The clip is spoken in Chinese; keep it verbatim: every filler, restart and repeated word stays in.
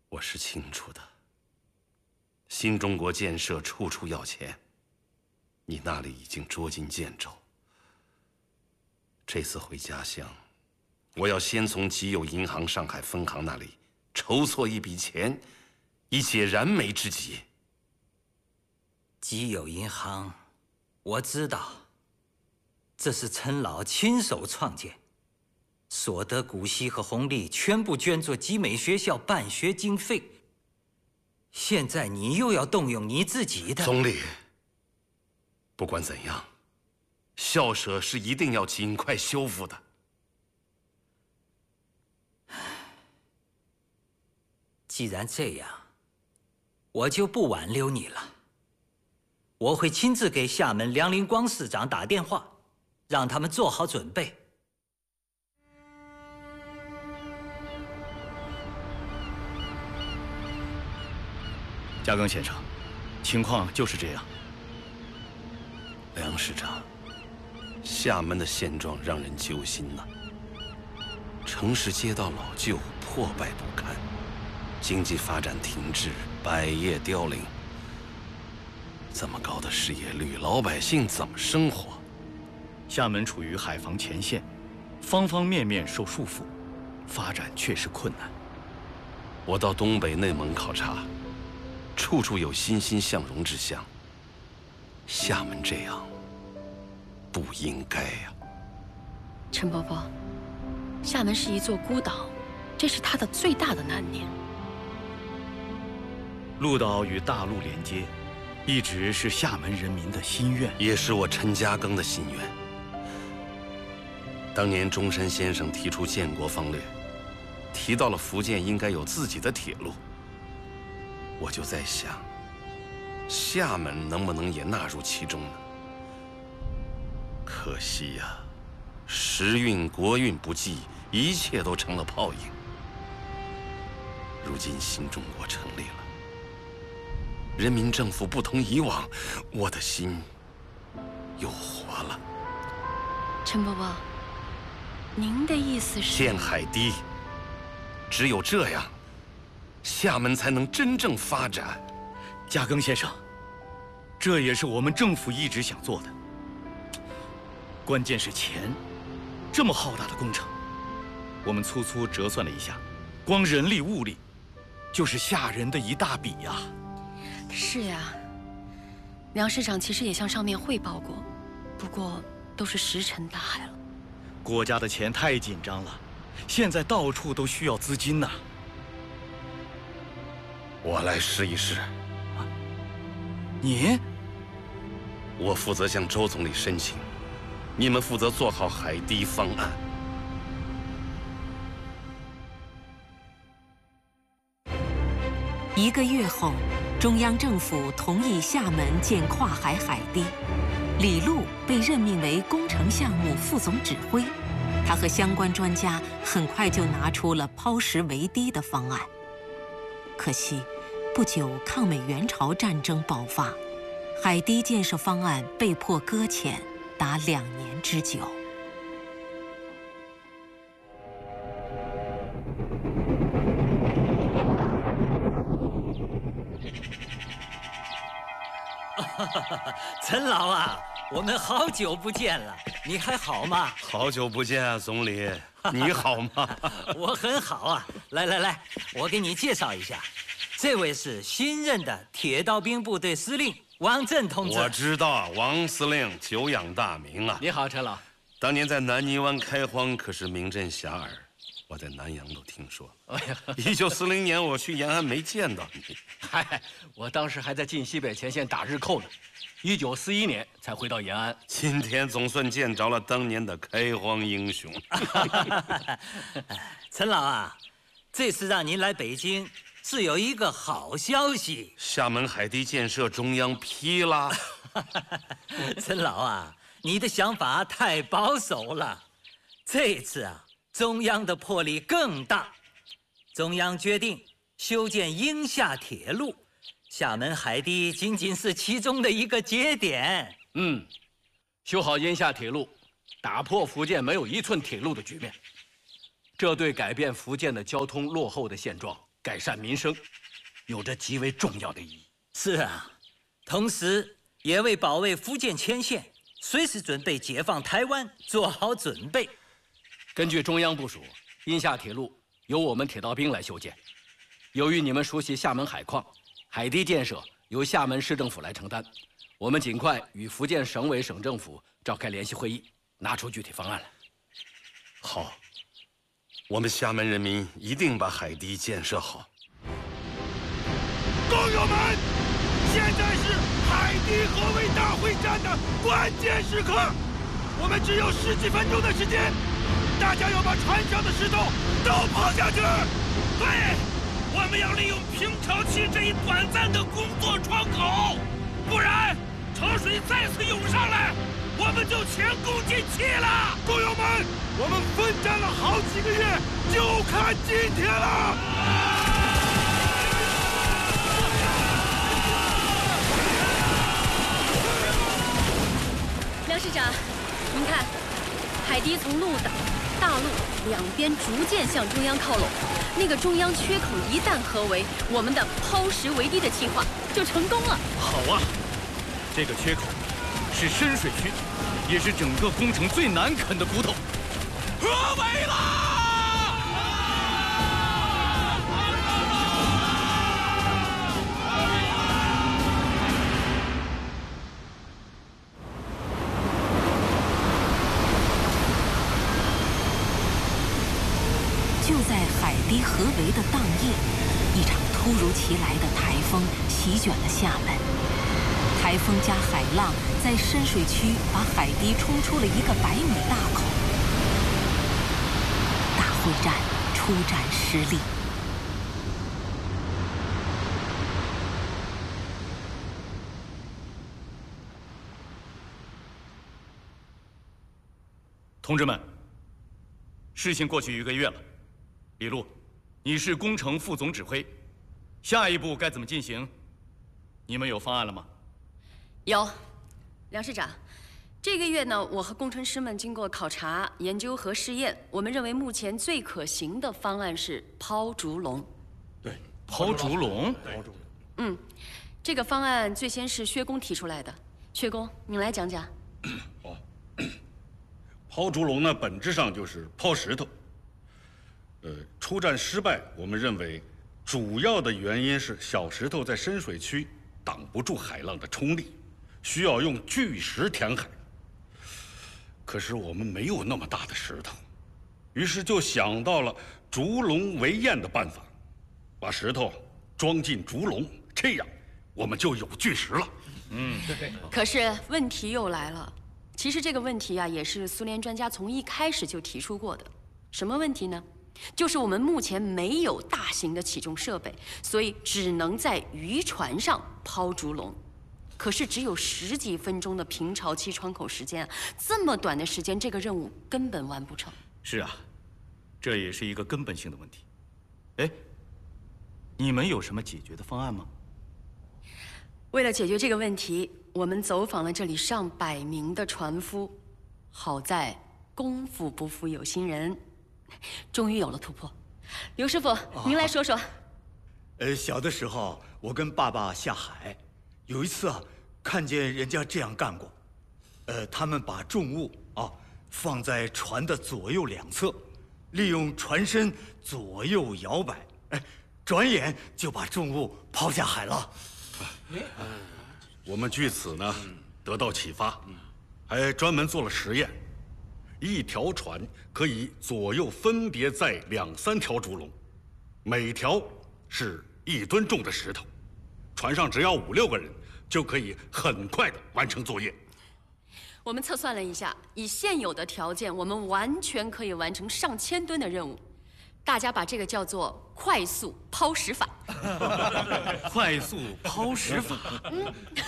我是清楚的。新中国建设处处要钱，你那里已经捉襟见肘。这次回家乡，我要先从己有银行上海分行那里筹措一笔钱，以解燃眉之急。 己有银行，我知道，这是陈老亲手创建，所得股息和红利全部捐作集美学校办学经费。现在你又要动用你自己的。 总理，不管怎样，校舍是一定要尽快修复的。 既然这样，我就不挽留你了。我会亲自给厦门梁林光市长打电话，让他们做好准备。 嘉庚先生，情况就是这样。 梁市长，厦门的现状让人揪心呐。城市街道老旧，破败不堪，经济发展停滞，百业凋零。这么高的失业率，老百姓怎么生活？ 厦门处于海防前线，方方面面受束缚，发展确实困难。 我到东北、内蒙考察，处处有欣欣向荣之象。厦门这样，不应该呀。 陈伯伯，厦门是一座孤岛，这是它的最大的难念。 陆岛与大陆连接，一直是厦门人民的心愿， 也是我陈嘉庚的心愿。当年中山先生提出建国方略，提到了福建应该有自己的铁路，我就在想，厦门能不能也纳入其中呢？可惜呀，时运国运不济，一切都成了泡影。如今新中国成立了，人民政府不同以往，我的心又活了。 陈伯伯，您的意思是？ 建海堤，只有这样，厦门才能真正发展。 嘉庚先生，这也是我们政府一直想做的。关键是钱，这么浩大的工程，我们粗粗折算了一下，光人力物力，就是吓人的一大笔呀。 是呀，梁市长其实也向上面汇报过，不过都是石沉大海了。 国家的钱太紧张了，现在到处都需要资金呐。 我来试一试。 啊，你？ 我负责向周总理申请，你们负责做好海堤方案。 一个月后，中央政府同意厦门建跨海海堤，李路被任命为工程项目副总指挥。他和相关专家很快就拿出了抛石围堤的方案。可惜，不久抗美援朝战争爆发，海堤建设方案被迫搁浅达两年之久。 陈老啊，我们好久不见了，你还好吗？ 好久不见啊，总理，你好吗？ 我很好啊。来来来，我给你介绍一下，这位是新任的铁道兵部队司令王震同志。 我知道，王司令久仰大名啊。 你好，陈老。 当年在南泥湾开荒可是名震遐迩，我在南洋都听说。 哎呀， 一九四零年我去延安没见到你。 嗨，我当时还在晋西北前线打日寇呢，一九四一年才回到延安。 今天总算见着了当年的开荒英雄。 陈老啊，这次让您来北京是有一个好消息。 厦门海堤建设中央批了。 陈老啊，你的想法太保守了。这次啊，中央的魄力更大。中央决定修建英厦铁路，厦门海堤仅仅是其中的一个节点。 嗯，修好英厦铁路，打破福建没有一寸铁路的局面，这对改变福建的交通落后的现状改善民生，有着极为重要的意义。 是啊，同时也为保卫福建前线，随时准备解放台湾做好准备。 根据中央部署，阴厦铁路由我们铁道兵来修建。由于你们熟悉厦门海况，海堤建设由厦门市政府来承担。我们尽快与福建省委省政府召开联席会议，拿出具体方案来。 好，我们厦门人民一定把海堤建设好。 工友们，现在是海堤合围大会战的关键时刻，我们只有十几分钟的时间，大家要把船上的石头都抛下去。对，我们要利用平潮期这一短暂的工作窗口，不然潮水再次涌上来，我们就前功尽弃了。工友们，我们奋战了好几个月，就看今天了。 梁市长，您看，海堤从陆大大陆两边逐渐向中央靠拢，那个中央缺口一旦合围，我们的抛石围堤的计划就成功了。 好啊，这个缺口是深水区，也是整个工程最难啃的骨头。 合围了！ 就在海堤合围的当夜，一场突如其来的台风席卷了厦门。台风加海浪在深水区把海堤冲出了一个百米大口。大会战出战失利。 同志们，事情过去一个月了。李璐，你是工程副总指挥，下一步该怎么进行？你们有方案了吗？ 有，梁市长，这个月呢，我和工程师们经过考察、研究和试验，我们认为目前最可行的方案是抛竹笼。 对，抛竹笼。 抛竹笼。 嗯，这个方案最先是薛公提出来的。薛公，你来讲讲。 好，抛竹笼呢，本质上就是抛石头。呃，出战失败，我们认为主要的原因是小石头在深水区挡不住海浪的冲力，需要用巨石填海。可是我们没有那么大的石头，于是就想到了竹笼围堰的办法，把石头装进竹笼，这样我们就有巨石了。 嗯，对。 可是问题又来了，其实这个问题啊，也是苏联专家从一开始就提出过的。什么问题呢？就是我们目前没有大型的起重设备，所以只能在渔船上抛竹笼。可是只有十几分钟的平潮期窗口时间啊，这么短的时间，这个任务根本完不成。 是啊，这也是一个根本性的问题。哎，你们有什么解决的方案吗？ 为了解决这个问题，我们走访了这里上百名的船夫，好在功夫不负有心人。终于有了突破，刘师傅，您来说说。 呃，小的时候我跟爸爸下海，有一次啊，看见人家这样干过。呃，他们把重物啊放在船的左右两侧，利用船身左右摇摆，哎，转眼就把重物抛下海了。 我们据此呢得到启发，还专门做了实验。一条船可以左右分别载两三条竹笼，每条是一吨重的石头，船上只要五六个人就可以很快的完成作业。 我们测算了一下，以现有的条件，我们完全可以完成上千吨的任务。大家把这个叫做快速抛石法。 快速抛石法。 嗯，